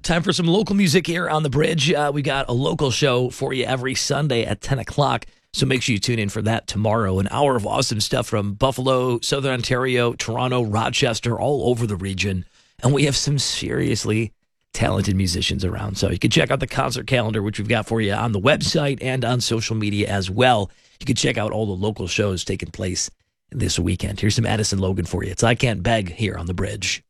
Time for some local music here on The Bridge. We got a local show for you every Sunday at 10 o'clock, so make sure you tune in for that tomorrow. An hour of awesome stuff from Buffalo, Southern Ontario, Toronto, Rochester, all over the region. And we have some seriously talented musicians around. So you can check out the concert calendar, which we've got for you on the website and on social media as well. You can check out all the local shows taking place this weekend. Here's some Addison Logan for you. It's I Can't Beg here on The Bridge.